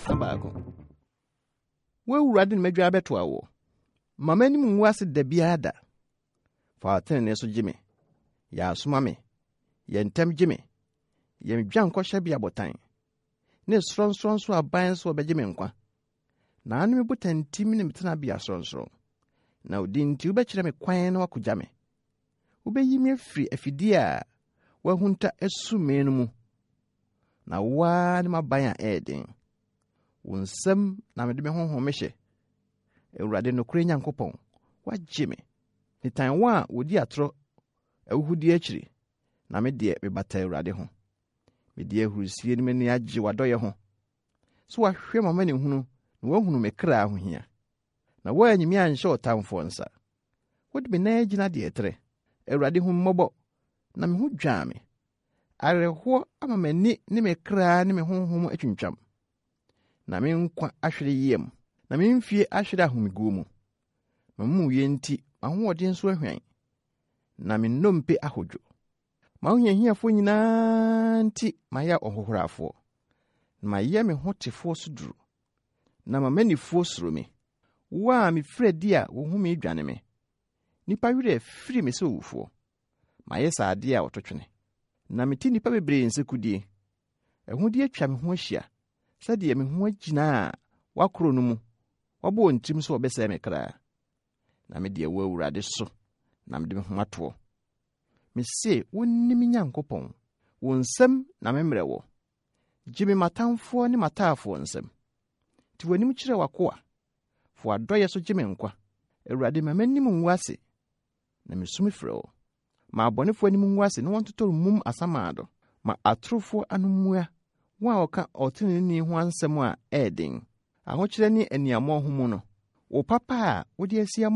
Abaako. Wo Awurade medwa beto awo. Mama ni mu ase da bia da. Fa atene so gime. Ya asoma me. Ye ntem gime. Ye dwan kwahye bia botan. Ne sronson so aban so obegime nkwa. Na anu me botantim ne metena bia sronson. Na odi nti ubekire me kwan na wakogya me. Ubeyi me afiri afidi a wahunta esu me no mu. Na wa ne maban a eden. Wonsam na mede me honhom mehye. Awurade nokore Nyankopɔn wagye me. Ni tan wa wodi atro awuhudi akiri. Na me de me bata Awurade ho. Me de ahurusie ni me ni agye wadoye ho. So wahwe mama ne hunu na wahunu me kra ho hia. Na wa anyimi anhye otamfo nsa. Wodi me na agina de etre. Awurade hu mmɔbɔ na me hu dwa me. Areho ama mani ne me kra ne me honhom atwintwam. Na me nkwa ahwere yiem. Na me mfie ahwere ahomigu mu. Mamu yenti ahoɔden so ahwan. Na me nnompe ahodwo. Ma ohiahiafo nyinaa nti maya ohohorafo. Na maye me hotefo so duru. Na mamanifo suro me. Wa me fredi a wo hu me dwane me. Nipa wire firi me se wufo. Maye saade a ototwene. Na meti nipa bebre nsekudie. Ehudi atwa me ho ahia. Sade me ho agina wakoro no mu. Wabo ntim so obese me kra. Na me de wo Awurade so. Na me de me ho ato. Me se wonni Nyankopɔn. Wo nsam na me mmerɛ wo. Gye me matamfo ne mataafo nsam. Ti wanim kyerɛ wakoa. Fo adɔye so gye me nkwa. Awurade ma manim nwase. Na me sumi frɛ wo. Ma abɔnefo anim nwase ne wɔntotɔ mum asamaado. Ma atrofo anomua. Wa oka otinini ho ansɛm a ɛden. Ahokyerɛ ne aniamɔ ho mu no. Wo papa a wodi asia